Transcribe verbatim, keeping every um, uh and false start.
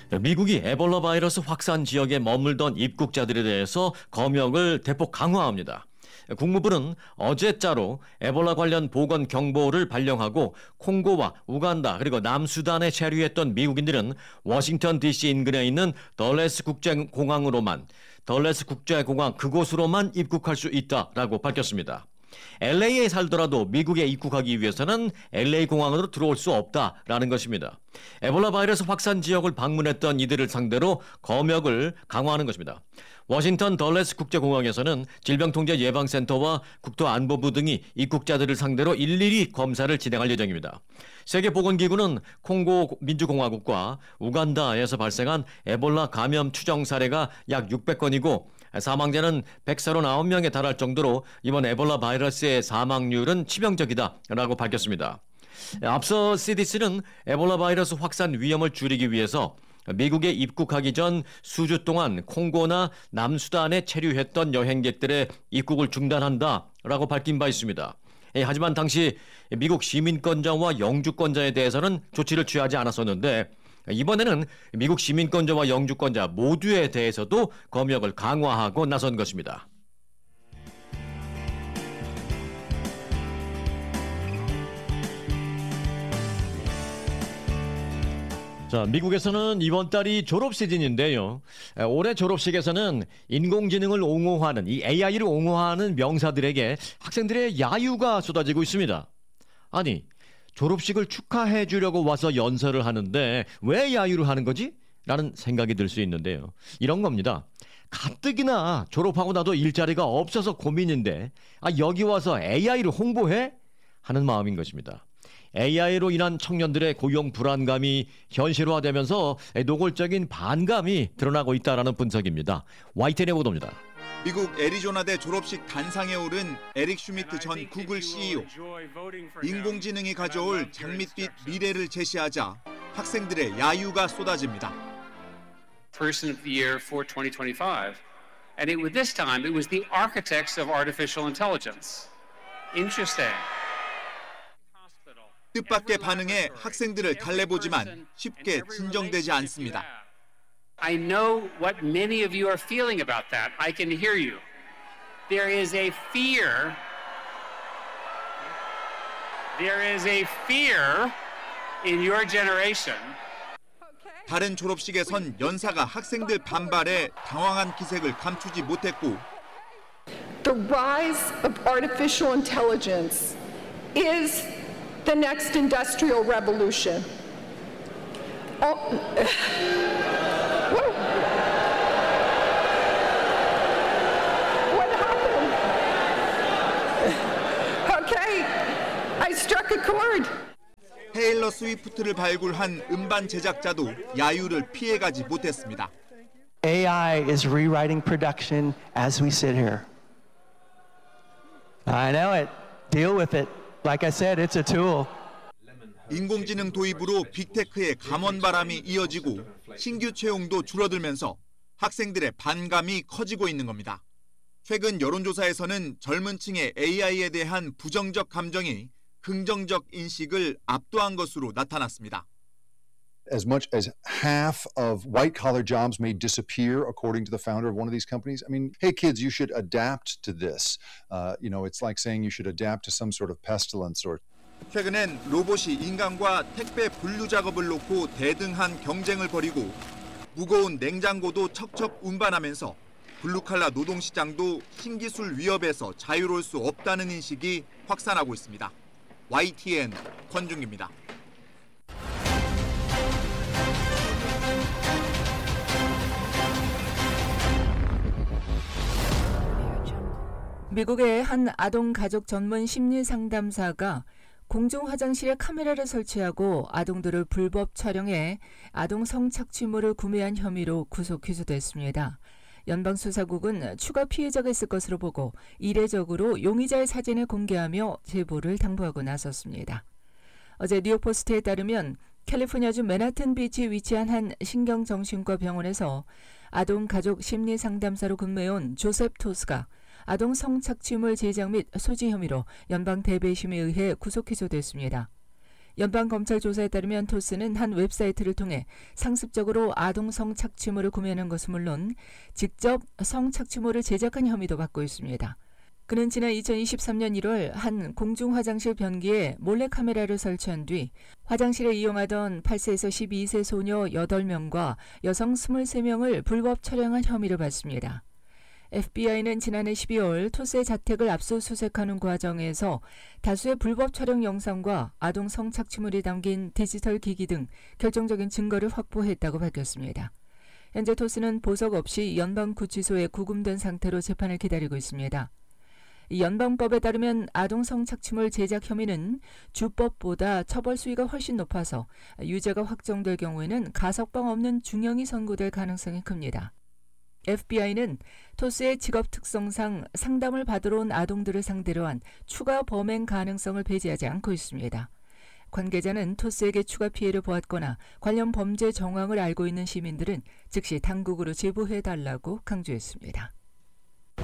미국이 에볼라 바이러스 확산 지역에 머물던 입국자들에 대해서 검역을 대폭 강화합니다. 국무부는 어제자로 에볼라 관련 보건 경보를 발령하고 콩고와 우간다 그리고 남수단에 체류했던 미국인들은 워싱턴 디씨 인근에 있는 덜레스 국제공항으로만 덜레스 국제공항 그곳으로만 입국할 수 있다라고 밝혔습니다. 엘에이에 살더라도 미국에 입국하기 위해서는 엘에이 공항으로 들어올 수 없다라는 것입니다. 에볼라 바이러스 확산 지역을 방문했던 이들을 상대로 검역을 강화하는 것입니다. 워싱턴 덜레스 국제공항에서는 질병통제예방센터와 국토안보부 등이 입국자들을 상대로 일일이 검사를 진행할 예정입니다. 세계보건기구는 콩고 민주공화국과 우간다에서 발생한 에볼라 감염 추정 사례가 약 육백 건이고 사망자는 백삼십구 명에 달할 정도로 이번 에볼라 바이러스의 사망률은 치명적이다라고 밝혔습니다. 앞서 씨디씨는 에볼라 바이러스 확산 위험을 줄이기 위해서 미국에 입국하기 전 수주 동안 콩고나 남수단에 체류했던 여행객들의 입국을 중단한다라고 밝힌 바 있습니다. 하지만 당시 미국 시민권자와 영주권자에 대해서는 조치를 취하지 않았었는데 이번에는 미국 시민권자와 영주권자 모두에 대해서도 검역을 강화하고 나선 것입니다. 자, 미국에서는 이번 달이 졸업 시즌인데요. 올해 졸업식에서는 인공지능을 옹호하는 이 에이아이를 옹호하는 명사들에게 학생들의 야유가 쏟아지고 있습니다. 아니, 졸업식을 축하해 주려고 와서 연설을 하는데 왜 야유를 하는 거지? 라는 생각이 들 수 있는데요. 이런 겁니다. 가뜩이나 졸업하고 나도 일자리가 없어서 고민인데 아, 여기 와서 에이아이를 홍보해? 하는 마음인 것입니다. 에이아이로 인한 청년들의 고용 불안감이 현실화되면서 노골적인 반감이 드러나고 있다는 분석입니다. 와이티엔의 보도입니다. 미국 애리조나대 졸업식 단상에 오른 에릭 슈미트 전 구글 씨이오. 인공지능이 가져올 장밋빛 미래를 제시하자 학생들의 야유가 쏟아집니다. Person of the year for twenty twenty-five. And it was this time it was the architects of artificial intelligence. Interesting. 뜻밖의 반응에 학생들을 달래보지만 쉽게 진정되지 않습니다. I know what many of you are feeling about that. I can hear you. There is a fear. There is a fear in your generation. 다른 졸업식에선 연사가 학생들 반발에 당황한 기색을 감추지 못했고 The rise of artificial intelligence is the next industrial revolution. Oh, what, what happened? Okay, I struck a chord. 테일러 스위프트를 발굴한 음반 제작자도 야유를 피해가지 못했습니다. 에이아이 is rewriting production as we sit here. I know it. Deal with it. Like I said, it's a tool. 인공지능 도입으로 빅테크의 감원바람이 이어지고 신규 채용도 줄어들면서 학생들의 반감이 커지고 있는 겁니다. 최근 여론조사에서는 젊은 층의 에이아이에 대한 부정적 감정이 긍정적 인식을 압도한 것으로 나타났습니다. As much as half of white-collar jobs may disappear, according to the founder of one of these companies. I mean, hey, kids, you should adapt to this. Uh, you know, it's like saying you should adapt to some sort of pestilence or. 최근엔 로봇이 인간과 택배 분류 작업을 놓고 대등한 경쟁을 벌이고 무거운 냉장고도 척척 운반하면서 블루칼라 노동시장도 신기술 위협에서 자유로울 수 없다는 인식이 확산하고 있습니다. 와이티엔 권중기입니다. 미국의 한 아동 가족 전문 심리 상담사가 공중 화장실에 카메라를 설치하고 아동들을 불법 촬영해 아동 성착취물을 구매한 혐의로 구속 기소됐습니다. 연방수사국은 추가 피해자가 있을 것으로 보고 이례적으로 용의자의 사진을 공개하며 제보를 당부하고 나섰습니다. 어제 뉴욕포스트에 따르면 캘리포니아주 맨하튼 비치에 위치한 한 신경정신과 병원에서 아동 가족 심리 상담사로 근무해온 조셉 토스가 아동 성착취물 제작 및 소지 혐의로 연방 대배심에 의해 구속 기소됐습니다. 연방검찰 조사에 따르면 토스는 한 웹사이트를 통해 상습적으로 아동 성착취물을 구매하는 것은 물론 직접 성착취물을 제작한 혐의도 받고 있습니다. 그는 지난 이천이십삼 년 일월 한 공중 화장실 변기에 몰래카메라를 설치한 뒤 화장실에 이용하던 팔 세에서 십이 세 소녀 여덟 명과 여성 이십삼 명을 불법 촬영한 혐의를 받습니다. 에프비아이는 지난해 십이월 토스의 자택을 압수수색하는 과정에서 다수의 불법 촬영 영상과 아동 성착취물이 담긴 디지털 기기 등 결정적인 증거를 확보했다고 밝혔습니다. 현재 토스는 보석 없이 연방구치소에 구금된 상태로 재판을 기다리고 있습니다. 연방법에 따르면 아동 성착취물 제작 혐의는 주법보다 처벌 수위가 훨씬 높아서 유죄가 확정될 경우에는 가석방 없는 중형이 선고될 가능성이 큽니다. 에프비아이는 토스의 직업 특성상 상담을 받으러 온 아동들을 상대로 한 추가 범행 가능성을 배제하지 않고 있습니다. 관계자는 토스에게 추가 피해를 보았거나 관련 범죄 정황을 알고 있는 시민들은 즉시 당국으로 제보해달라고 강조했습니다.